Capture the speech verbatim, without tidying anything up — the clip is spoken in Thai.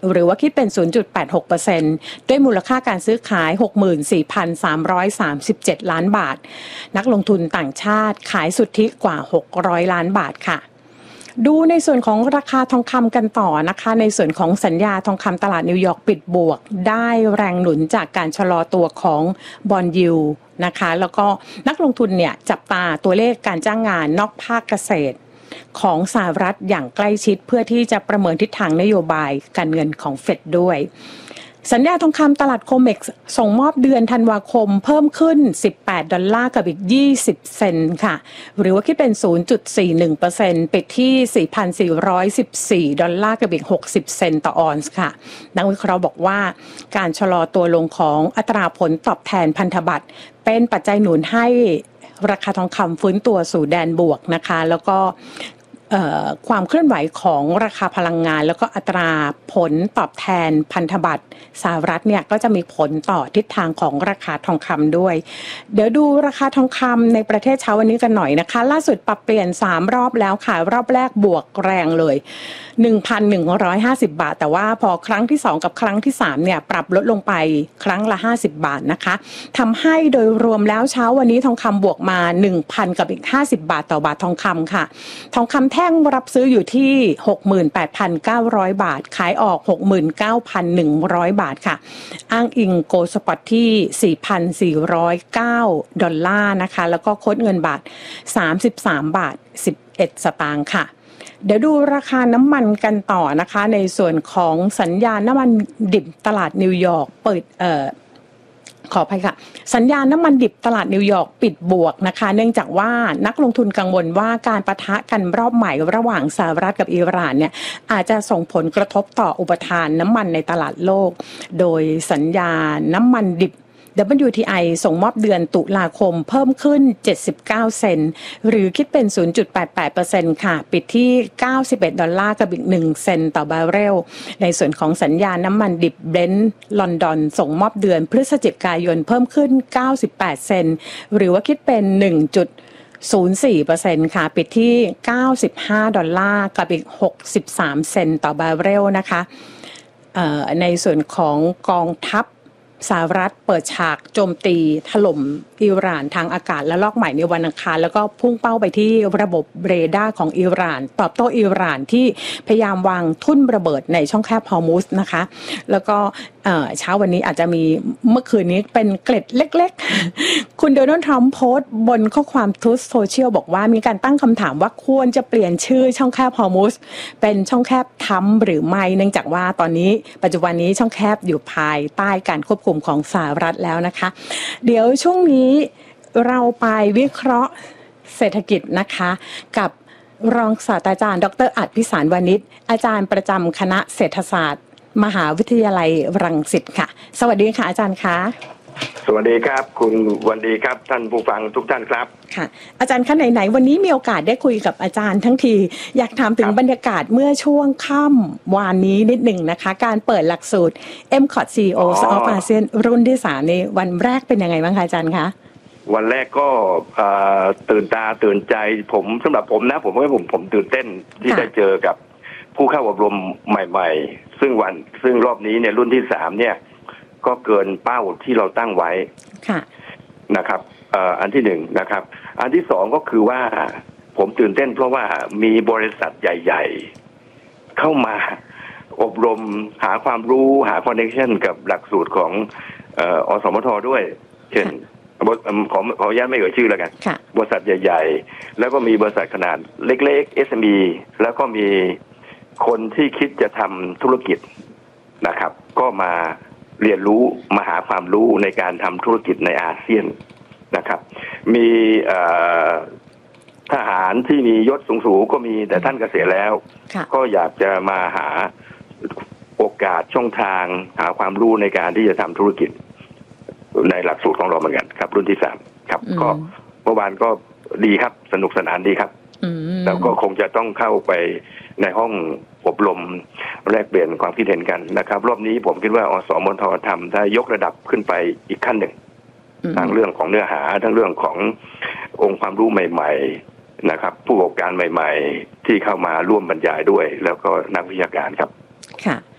หรือว่าคิดเป็น ศูนย์จุดแปดหกเปอร์เซ็นต์ ด้วยมูลค่าการซื้อขาย หกหมื่นสี่พันสามร้อยสามสิบเจ็ด ล้านบาทนักลงทุนต่างชาติขายสุทธิกว่าหกร้อยล้านบาทค่ะดูในส่วนของราคาทองคำกันต่อนะคะในส่วนของสัญญาทองคำตลาดนิวยอร์กปิดบวกได้แรงหนุนจากการชะลอตัวของบอนด์ยิลด์นะคะแล้วก็นักลงทุนเนี่ยจับตาตัวเลขการจ้างงานนอกภาคเกษตรของสหรัฐอย่างใกล้ชิดเพื่อที่จะประเมินทิศทางนโยบายการเงินของเฟดด้วยสัญญาทองคำตลาดโคเม็กซ์ส่งมอบเดือนธันวาคมเพิ่มขึ้นสิบแปดดอลลาร์กับอีกยี่สิบเซนต์ค่ะหรือว่าคิดเป็น ศูนย์จุดสี่หนึ่งเปอร์เซ็นต์ ปิดที่ สี่พันสี่ร้อยสิบสี่ ดอลลาร์กับอีกหกสิบเซนต์ต่อออนซ์ค่ะนักวิเคราะห์บอกว่าการชะลอตัวลงของอัตราผลตอบแทนพันธบัตรเป็นปัจจัยหนุนให้ราคาทองคำฟื้นตัวสู่แดนบวกนะคะแล้วก็ความเคลื่อนไหวของราคาพลังงานแล้วก็อัตราผลตอบแทนพันธบัตรสหรัฐเนี่ยก็จะมีผลต่อทิศทางของราคาทองคำด้วยเดี๋ยวดูราคาทองคำในประเทศเช้าวันนี้กันหน่อยนะคะล่าสุดปรับเปลี่ยนสามรอบแล้วค่ะรอบแรกบวกแรงเลย หนึ่งพันหนึ่งร้อยห้าสิบ บาทแต่ว่าพอครั้งที่สองกับครั้งที่สามเนี่ยปรับลดลงไปครั้งละห้าสิบบาทนะคะทำให้โดยรวมแล้วเช้าวันนี้ทองคำบวกมา หนึ่งพัน กับอีกห้าสิบบาทต่อบาททองคำค่ะทองคำแท่งรับซื้ออยู่ที่ หกหมื่นแปดพันเก้าร้อย บาทขายออก หกหมื่นเก้าพันหนึ่งร้อย บาทค่ะอ้างอิงโกลด์สปอตที่ สี่พันสี่ร้อยเก้า ดอลลาร์นะคะแล้วก็โค้ดเงินบาทสามสิบสามบาทสิบเอ็ดสตางค์ค่ะเดี๋ยวดูราคาน้ำมันกันต่อนะคะในส่วนของสัญญาณน้ำมันดิบตลาดนิวยอร์กเปิดเอ่อขออภัยค่ะสัญญาณน้ำมันดิบตลาดนิวยอร์กปิดบวกนะคะเนื่องจากว่านักลงทุนกังวลว่าการปะทะกันรอบใหม่ระหว่างสหรัฐกับอิหร่านเนี่ยอาจจะส่งผลกระทบต่ออุปทานน้ำมันในตลาดโลกโดยสัญญาน้ำมันดิบดับเบิลยู ที ไอ ส่งมอบเดือนตุลาคมเพิ่มขึ้นเจ็ดสิบเก้าเซนต์หรือคิดเป็น ศูนย์จุดแปดแปดเปอร์เซ็นต์ ค่ะปิดที่เก้าสิบเอ็ดดอลลาร์กับอีกหนึ่งเซนต์ต่อบาร์เรลในส่วนของสัญญาน้ำมันดิบเบรนท์ลอนดอนส่งมอบเดือนพฤศจิกายนเพิ่มขึ้นเก้าสิบแปดเซนต์หรือว่าคิดเป็น หนึ่งจุดศูนย์สี่เปอร์เซ็นต์ ค่ะปิดที่เก้าสิบห้าดอลลาร์กับอีกหกสิบสามเซนต์ต่อบาร์เรลนะคะเอ่อในส่วนของกองทัพสหรัฐเปิดฉากโจมตีถล่มอิหร่านทางอากาศและลอกใหม่ในวันอังคารแล้วก็พุ่งเป้าไปที่ระบบเรดาร์ของอิหร่านตอบโต้อิหร่านที่พยายามวางทุ่นระเบิดในช่องแคบฮอร์มุซนะคะแล้วก็เช้าวันนี้อาจจะมีเมื่อคืนนี้เป็นเกล็ดเล็กๆคุณโดนัลด์ทรัมป์โพสต์บนข้อความทรูธโซเชียลบอกว่ามีการตั้งคำถามว่าควรจะเปลี่ยนชื่อช่องแคบฮอร์มุซเป็นช่องแคบทรัมป์หรือไม่เนื่องจากว่าตอนนี้ปัจจุบันนี้ช่องแคบอยู่ภายใต้การควบคุมของสหรัฐแล้วนะคะเดี๋ยวช่วงนี้เราไปวิเคราะห์เศรษฐกิจนะคะกับรองศาสตราจารย์ดร.อัฏฐพิสารวานิชอาจารย์ประจำคณะเศรษฐศาสตร์มหาวิทยาลัยรังสิตค่ะสวัสดีค่ะอาจารย์คะสวัสดีครับคุณวันดีครับท่านผู้ฟังทุกท่านครับค่ะอาจารย์คะไหนๆวันนี้มีโอกาสได้คุยกับอาจารย์ทั้งทีอยากถามถึงบรรยากาศเมื่อช่วงค่ำวานนี้นิดหนึ่งนะคะการเปิดหลักสูตร เอ็ม คอท ซี อี โอ of อาเซียนรุ่นที่สามในวันแรกเป็นยังไงบ้างคะอาจารย์คะวันแรกก็ตื่นตาตื่นใจผมสำหรับผมนะผมว่าผมผมตื่นเต้นที่ได้เจอกับผู้เข้าอบรมใหม่ๆซึ่งวันซึ่งรอบนี้เนี่ยรุ่นที่สามเนี่ยก็เกินเป้าที่เราตั้งไว้นะครับอันที่หนึ่งนะครับอันที่สองก็คือว่าผมตื่นเต้นเพราะว่ามีบริษัทใหญ่ๆเข้ามาอบรมหาความรู้หาคอนเนคชั่นกับหลักสูตรของอสมทด้วยเช่นขอขออนุญาตไม่เอ่ยชื่อแล้วกันบริษัทใหญ่ๆแล้วก็มีบริษัทขนาดเล็กๆ เอส เอ็ม อี แล้วก็มีคนที่คิดจะทำธุรกิจนะครับก็มาเรียนรู้มาหาความรู้ในการทำธุรกิจในอาเซียนนะครับมีทหารที่มียศสูงๆก็มีแต่ท่านเกษียณแล้วก็อยากจะมาหาโอกาสช่องทางหาความรู้ในการที่จะทำธุรกิจในหลักสูตรของเราเหมือนกันครับรุ่นที่สามครับก็เมื่อวานก็ดีครับสนุกสนานดีครับแล้วก็คงจะต้องเข้าไปในห้องอบรมแลกเปลี่ยนความคิดเห็นกันนะครับรอบนี้ผมคิดว่าอสมททำได้ยกระดับขึ้นไปอีกขั้นหนึ่งทั้งเรื่องของเนื้อหาทั้งเรื่องขององค์ความรู้ใหม่ๆนะครับผู้ประกอบการใหม่ๆที่เข้ามาร่วมบรรยายด้วยแล้วก็นักวิชาการครับค่ะ